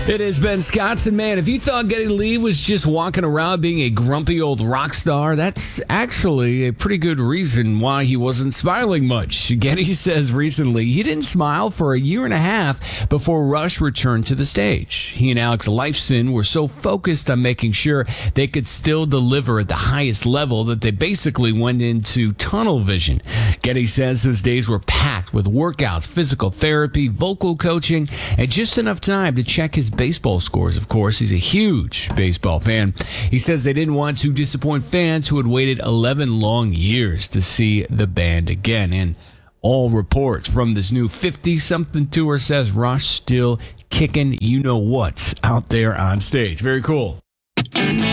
It is Ben Scott, and man, if you thought Geddy Lee was just walking around being a grumpy old rock star, that's actually a pretty good reason why he wasn't smiling much. Geddy says recently he didn't smile for a year and a half before Rush returned to the stage. He and Alex Lifeson were so focused on making sure they could still deliver at the highest level that they basically went into tunnel vision. Geddy says his days were packed with workouts, physical therapy, vocal coaching, and just enough time to check his baseball scores. Of course, he's a huge baseball fan. He says they didn't want to disappoint fans who had waited 11 long years to see the band again. And all reports from this new 50-something tour says Rush still kicking you-know-what's out there on stage. Very cool.